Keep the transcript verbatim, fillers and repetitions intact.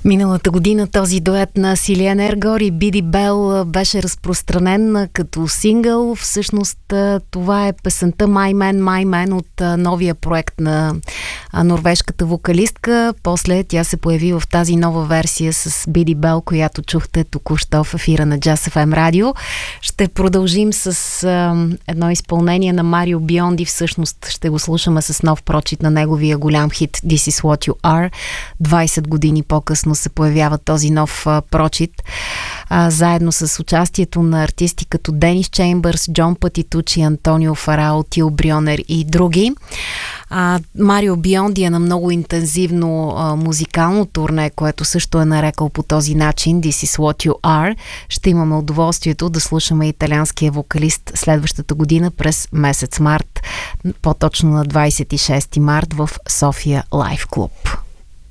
Миналата година този дует на Силиан Ергор и Биди Бел беше разпространен като сингъл. Всъщност това е песента My Man, My Man от новия проект на норвежката вокалистка. После тя се появи в тази нова версия с Биди Бел, която чухте току-що в ефира на Джаз Еф Ем Радио. Ще продължим с а, едно изпълнение на Марио Бионди. Всъщност ще го слушаме с нов прочит на неговия голям хит This Is What You Are. двайсет години по-късно се появява този нов а, прочит, а, заедно с участието на артисти като Денис Чеймбърс, Джон Патитучи, Антонио Фарао, Тил Брионер и други. А, Марио Бионди е на много интензивно а, музикално турне, което също е нарекал по този начин This Is What You Are. Ще имаме удоволствието да слушаме италианския вокалист следващата година през месец март, по-точно на двайсет и шести март в София Лайф Клуб.